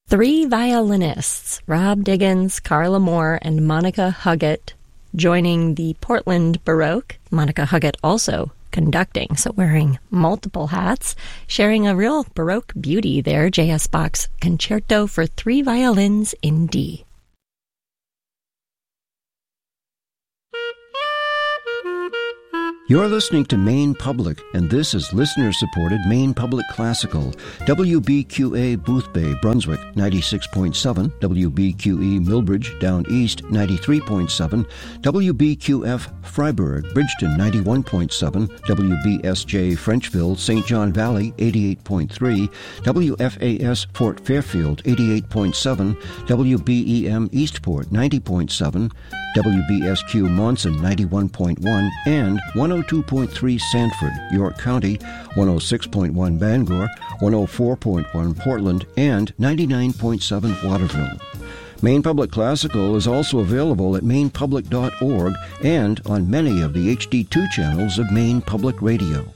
Three violinists, Rob Diggins, Carla Moore, and Monica Huggett, joining the Portland Baroque. Monica Huggett also conducting, so wearing multiple hats, sharing a real Baroque beauty there. J.S. Bach's Concerto for Three Violins in D. You're listening to Maine Public, and this is listener-supported Maine Public Classical. WBQA Boothbay, Brunswick, 96.7. WBQE Millbridge, Down East, 93.7. WBQF Freiburg, Bridgeton, 91.7. WBSJ Frenchville, St. John Valley, 88.3. WFAS Fort Fairfield, 88.7. WBEM Eastport, 90.7. WBSQ Monson, 91.1, and 102.3 Sanford, York County, 106.1 Bangor, 104.1 Portland, and 99.7 Waterville. Maine Public Classical is also available at mainepublic.org and on many of the HD2 channels of Maine Public Radio.